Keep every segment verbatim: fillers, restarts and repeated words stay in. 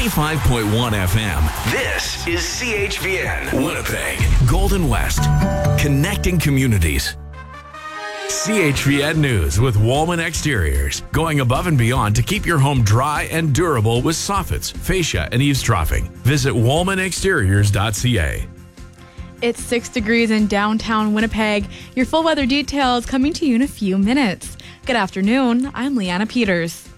ninety-five point one F M. This is C H V N, Winnipeg, Golden West, connecting communities. C H V N News with Woolman Exteriors. Going above and beyond to keep your home dry and durable with soffits, fascia, and eavesdropping. Visit woolman exteriors dot c a. It's six degrees in downtown Winnipeg. Your full weather details coming to you in a few minutes. Good afternoon. I'm Leanna Peters.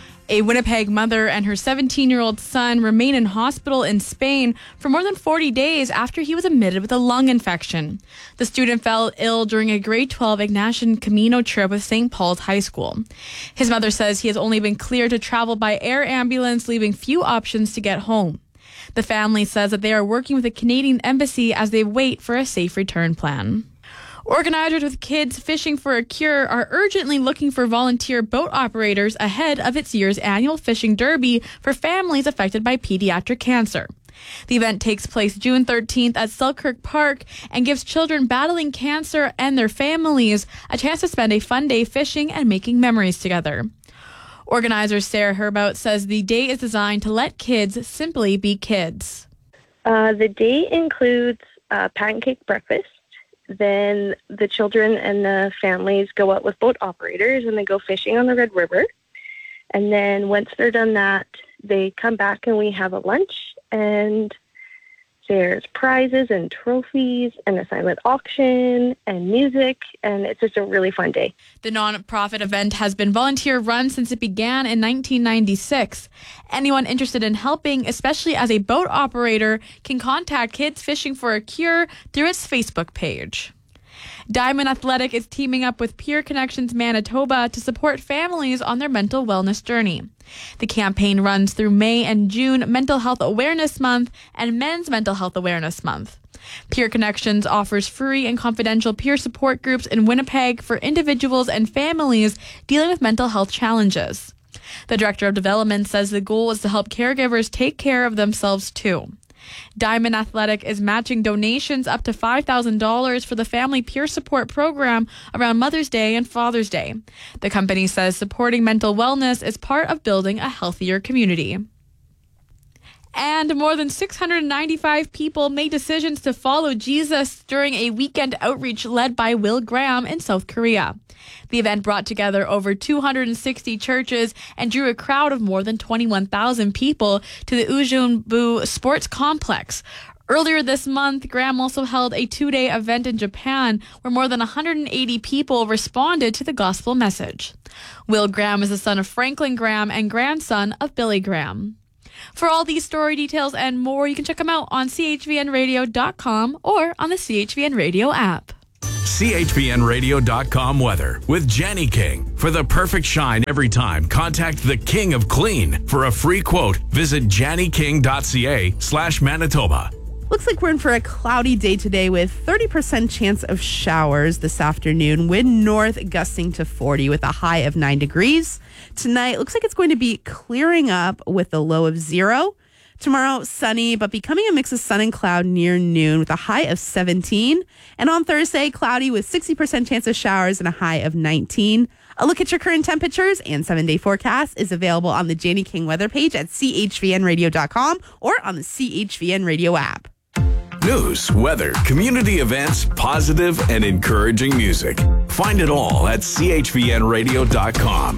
A Winnipeg mother and her seventeen-year-old son remain in hospital in Spain for more than forty days after he was admitted with a lung infection. The student fell ill during a grade twelve Ignatian Camino trip with Saint Paul's High School. His mother says he has only been cleared to travel by air ambulance, leaving few options to get home. The family says that they are working with the Canadian Embassy as they wait for a safe return plan. Organizers with Kids Fishing for a Cure are urgently looking for volunteer boat operators ahead of its year's annual fishing derby for families affected by pediatric cancer. The event takes place June thirteenth at Selkirk Park and gives children battling cancer and their families a chance to spend a fun day fishing and making memories together. Organizer Sarah Herbout says the day is designed to let kids simply be kids. Uh, the day includes a pancake breakfast. Then the children and the families go out with boat operators and they go fishing on the Red River. And then once they're done that, they come back and we have a lunch, and there's prizes and trophies and a silent auction and music, and it's just a really fun day. The non-profit event has been volunteer-run since it began in nineteen ninety-six. Anyone interested in helping, especially as a boat operator, can contact Kids Fishing for a Cure through its Facebook page. Diamond Athletic is teaming up with Peer Connections Manitoba to support families on their mental wellness journey. The campaign runs through May and June Mental Health Awareness Month and Men's Mental Health Awareness Month. Peer Connections offers free and confidential peer support groups in Winnipeg for individuals and families dealing with mental health challenges. The Director of Development says the goal is to help caregivers take care of themselves too. Diamond Athletic is matching donations up to five thousand dollars for the Family Peer Support Program around Mother's Day and Father's Day. The company says supporting mental wellness is part of building a healthier community. And more than six hundred ninety-five people made decisions to follow Jesus during a weekend outreach led by Will Graham in South Korea. The event brought together over two hundred sixty churches and drew a crowd of more than twenty-one thousand people to the Ujunbu Sports Complex. Earlier this month, Graham also held a two-day event in Japan where more than one hundred eighty people responded to the gospel message. Will Graham is the son of Franklin Graham and grandson of Billy Graham. For all these story details and more, you can check them out on c h v n radio dot com or on the C H V N Radio app. C H V N radio dot com weather with Jenny King. For the perfect shine every time, contact the King of Clean. For a free quote, visit janny king dot c a slash Manitoba. Looks like we're in for a cloudy day today with thirty percent chance of showers this afternoon. Wind north gusting to forty with a high of nine degrees. Tonight, looks like it's going to be clearing up with a low of zero. Tomorrow, sunny, but becoming a mix of sun and cloud near noon with a high of seventeen. And on Thursday, cloudy with sixty percent chance of showers and a high of nineteen. A look at your current temperatures and seven-day forecast is available on the Janie King weather page at c h v n radio dot com or on the C H V N Radio app. News, weather, community events, positive and encouraging music. Find it all at c h v n radio dot com.